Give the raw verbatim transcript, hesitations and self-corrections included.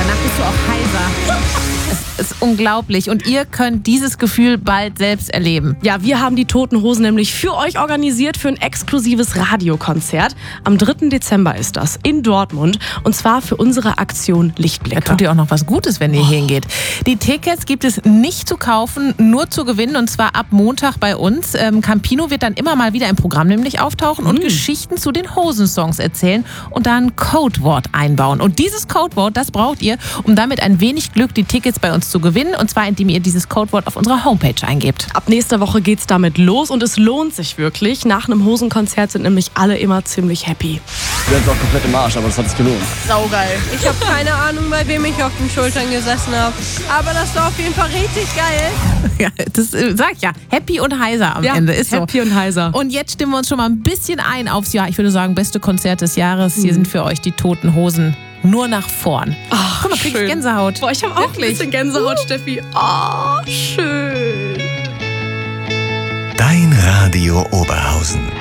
danach bist du auch heiser. Es ist unglaublich. Und ihr könnt dieses Gefühl bald selbst erleben. Ja, wir haben die Toten Hosen nämlich für euch organisiert für ein exklusives Radiokonzert. Am dritten Dezember ist das in Dortmund. Und zwar für unsere Aktion Lichtblicke. Da tut ihr auch noch was Gutes, wenn ihr oh. hingeht. Die Tickets gibt es nicht zu kaufen, nur zu gewinnen. Und zwar ab Montag bei uns. Ähm, Campino wird dann immer mal wieder im Programm nämlich auftauchen und mm. Geschichten zu den Hosensongs erzählen und da ein Codewort einbauen. Und dieses Codewort, das braucht ihr, um damit ein wenig Glück die Tickets bei uns zu gewinnen. Und zwar, indem ihr dieses Codewort auf unserer Homepage eingebt. Ab nächster Woche geht's damit los und es lohnt sich wirklich. Nach einem Hosenkonzert sind nämlich alle immer ziemlich happy. Wir sind auch komplett im Arsch, aber das hat sich gelohnt. Saugeil. Ich habe keine Ahnung, bei wem ich auf den Schultern gesessen habe. Aber das war auf jeden Fall richtig geil. Ja, das äh, sag ich ja. Happy und heiser am ja, Ende. Ist happy so. und heiser. Und jetzt stimmen wir uns schon mal ein bisschen ein aufs Jahr. Ich würde sagen, beste Konzert des Jahres. Hier mhm. sind für euch die Toten Hosen. Nur nach vorn. Ach, guck mal, krieg ich Gänsehaut. Boah, ich habe auch Wirklich? ein bisschen Gänsehaut, uh. Steffi. Oh, schön. Dein Radio Oberhausen.